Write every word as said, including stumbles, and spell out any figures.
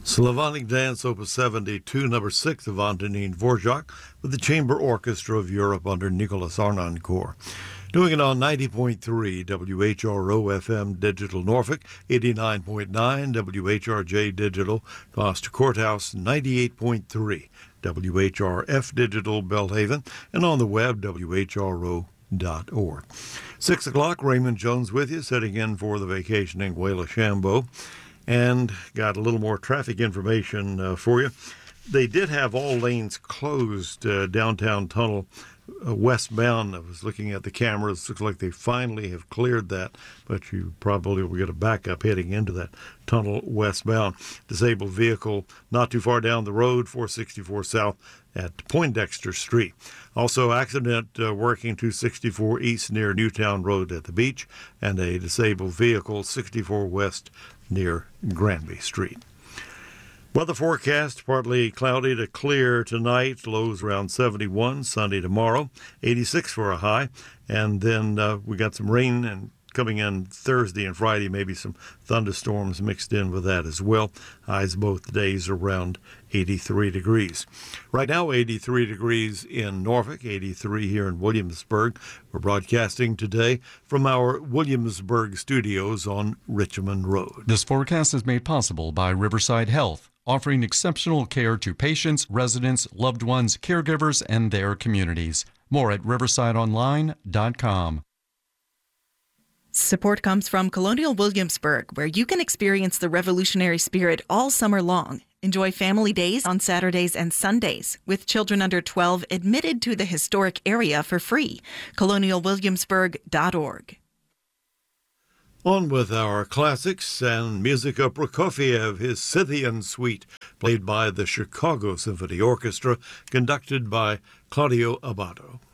Slavonic Dance, Opus seventy-two, number six of Antonin Dvorak, with the Chamber Orchestra of Europe under Nicolas Harnoncourt. Doing it on ninety point three W H R O F M Digital Norfolk, eighty-nine point nine W H R J Digital Gloucester Courthouse, ninety-eight point three W H R F Digital Belhaven, and on the web, W H R O dot org. Six o'clock, Raymond Jones with you, setting in for the vacationing Wayla Shambo. And got a little more traffic information uh, for you. They did have all lanes closed uh, downtown tunnel uh, westbound. I was looking at the cameras. Looks like they finally have cleared that, but you probably will get a backup heading into that tunnel westbound. Disabled vehicle not too far down the road, four sixty-four South at Poindexter Street. Also, accident uh, working two sixty-four East near Newtown Road at the beach, and a disabled vehicle sixty-four West near Granby Street. Weather forecast, partly cloudy to clear tonight, lows around seventy-one, Sunday tomorrow, eighty-six for a high, and then uh, we got some rain and coming in Thursday and Friday, maybe some thunderstorms mixed in with that as well. Highs both days around eighty-three degrees. Right now, eighty-three degrees in Norfolk, eighty-three here in Williamsburg. We're broadcasting today from our Williamsburg studios on Richmond Road. This forecast is made possible by Riverside Health, offering exceptional care to patients, residents, loved ones, caregivers, and their communities. More at riverside online dot com. Support comes from Colonial Williamsburg, where you can experience the revolutionary spirit all summer long. Enjoy family days on Saturdays and Sundays, with children under twelve admitted to the historic area for free. colonial williamsburg dot org. On with our classics and music of Prokofiev, his Scythian Suite, played by the Chicago Symphony Orchestra, conducted by Claudio Abbado.